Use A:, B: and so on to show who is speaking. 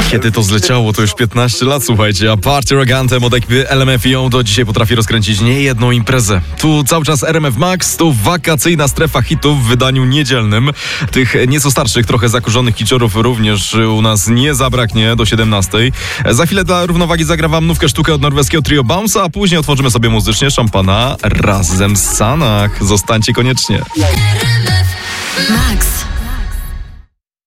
A: Kiedy to zleciało, to już 15 lat, słuchajcie, a Party Rogantem od ekipy LMF i ją do dzisiaj potrafi rozkręcić niejedną imprezę. Tu cały czas RMF Max, tu wakacyjna strefa hitów w wydaniu niedzielnym. Tych nieco starszych, trochę zakurzonych kiciorów również u nas nie zabraknie do 17. Za chwilę dla równowagi zagra nówkę sztukę od norweskiego trio Bounce, a później otworzymy sobie muzycznie szampana razem z Sanach. Zostańcie koniecznie.
B: Max.